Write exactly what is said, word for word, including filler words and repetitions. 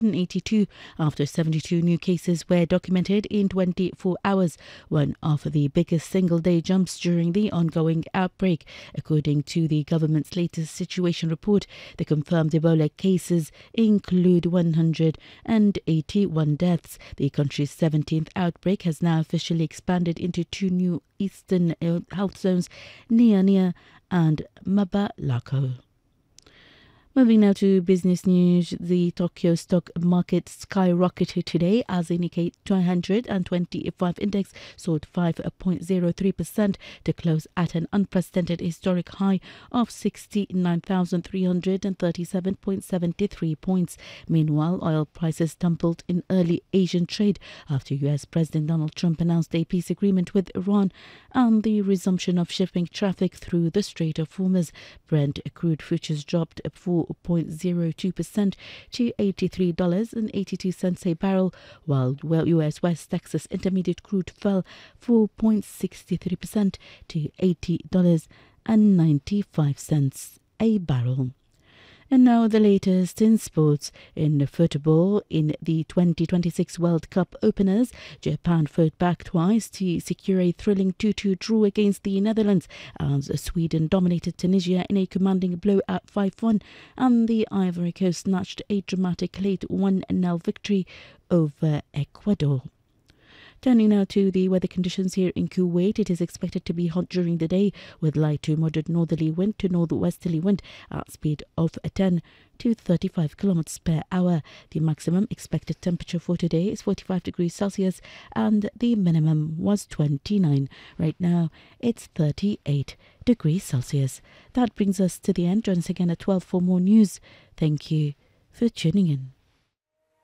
eighty-two after seventy-two new cases were documented in twenty-four hours, one of the biggest single-day jumps during the ongoing outbreak. According to the government's latest situation report, the confirmed Ebola cases include one hundred eighty-one deaths. The country's seventeenth outbreak has now officially expanded into two new eastern health zones, Niania and Mabalako. Moving now to business news, the Tokyo stock market skyrocketed today as the Nikkei two hundred twenty-five index soared five point zero three percent to close at an unprecedented historic high of sixty-nine thousand three hundred thirty-seven point seven three points. Meanwhile, oil prices tumbled in early Asian trade after U S President Donald Trump announced a peace agreement with Iran and the resumption of shipping traffic through the Strait of Hormuz. Brent crude futures dropped four point zero two percent to eighty-three dollars and eighty-two cents a barrel, while U S West Texas Intermediate crude fell four point six three percent to eighty dollars and ninety-five cents a barrel. And now the latest in sports. In football, in the twenty twenty-six World Cup openers, Japan fought back twice to secure a thrilling two two draw against the Netherlands as Sweden dominated Tunisia in a commanding blowout five one, and the Ivory Coast snatched a dramatic late one nil victory over Ecuador. Turning now to the weather conditions here in Kuwait, it is expected to be hot during the day with light to moderate northerly wind to northwesterly wind at speed of ten to thirty-five kilometers per hour. The maximum expected temperature for today is forty-five degrees Celsius and the minimum was twenty-nine. Right now, it's thirty-eight degrees Celsius. That brings us to the end. Join us again at twelve for more news. Thank you for tuning in.